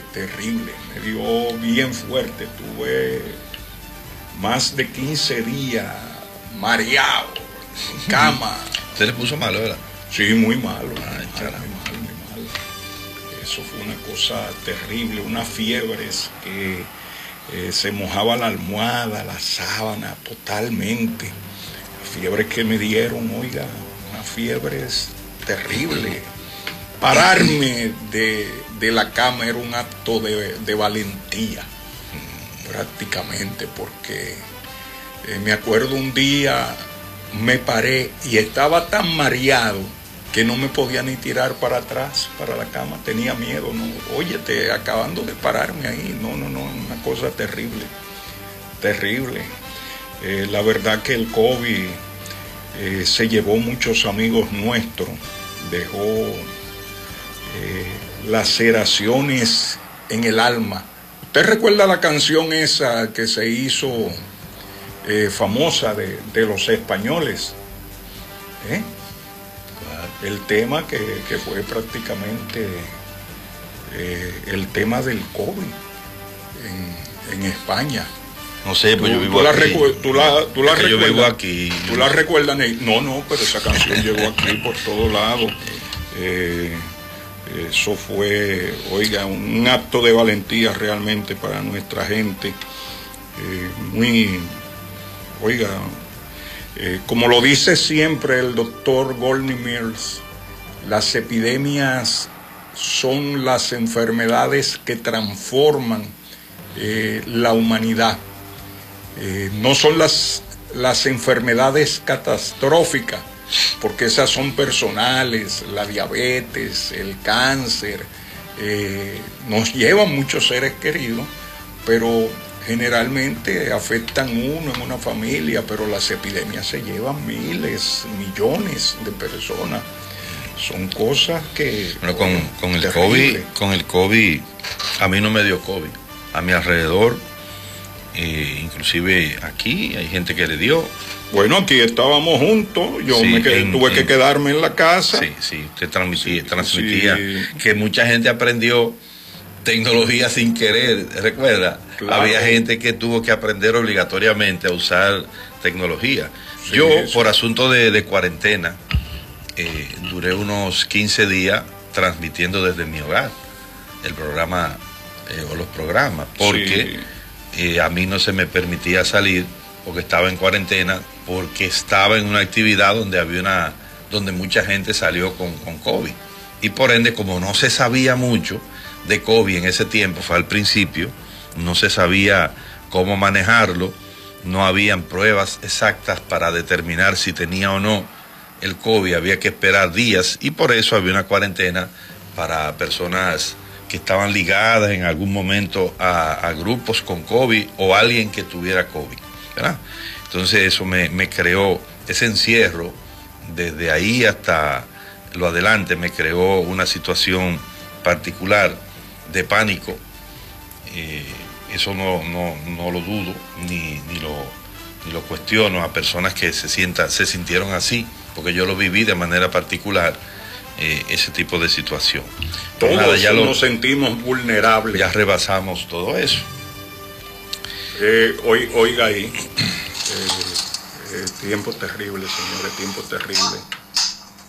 terrible, me dio bien fuerte, tuve más de 15 días mareado, en cama. ¿Usted le puso malo, verdad? Sí, muy malo, Ay, muy malo. Eso fue una cosa terrible, unas fiebres que se mojaba la almohada, la sábana, totalmente. Fiebres que me dieron, oiga, unas fiebres terribles. Pararme de la cama era un acto de valentía, prácticamente, porque me acuerdo un día me paré y estaba tan mareado que no me podía ni tirar para atrás, para la cama, tenía miedo, no, óyete, acabando de pararme ahí, no, una cosa terrible, terrible. La verdad que el COVID se llevó muchos amigos nuestros, dejó laceraciones en el alma. ¿Usted recuerda la canción esa que se hizo famosa de los españoles? El tema que fue prácticamente el tema del COVID en España. No sé, pues yo vivo aquí. ¿Tú la recuerdas? Yo vivo aquí. ¿Tú la recuerdas, Ney? No, pero esa canción llegó aquí por todos lados. Eso fue, oiga, un acto de valentía realmente para nuestra gente. Oiga, como lo dice siempre el doctor Goldie Mills, las epidemias son las enfermedades que transforman la humanidad. No son las enfermedades catastróficas, porque esas son personales, la diabetes, el cáncer, nos llevan muchos seres queridos, pero generalmente afectan uno en una familia, pero las epidemias se llevan miles, millones de personas. Son cosas que... Bueno, con el COVID, a mí no me dio COVID. A mi alrededor, inclusive aquí, hay gente que le dio. Bueno, aquí estábamos juntos, yo sí, tuve que quedarme en la casa. Sí, usted transmitía que mucha gente aprendió tecnología sin querer, ¿recuerda? Claro. Había gente que tuvo que aprender obligatoriamente a usar tecnología. Sí, yo, por asunto de cuarentena, duré unos 15 días transmitiendo desde mi hogar el programa o los programas, porque a mí no se me permitía salir porque estaba en cuarentena, porque estaba en una actividad donde mucha gente salió con COVID. Y por ende, como no se sabía mucho de COVID en ese tiempo, fue al principio, no se sabía cómo manejarlo, no habían pruebas exactas para determinar si tenía o no el COVID, había que esperar días, y por eso había una cuarentena para personas que estaban ligadas en algún momento a grupos con COVID o alguien que tuviera COVID, ¿verdad? Entonces eso me creó ese encierro, desde ahí hasta lo adelante me creó una situación particular de pánico. Eso no lo dudo ni lo cuestiono a personas que se sintieron así, porque yo lo viví de manera particular, ese tipo de situación. Todos nada, ya nos sentimos vulnerables. Ya rebasamos todo eso. Oiga ahí, tiempo terrible, señores, tiempo terrible.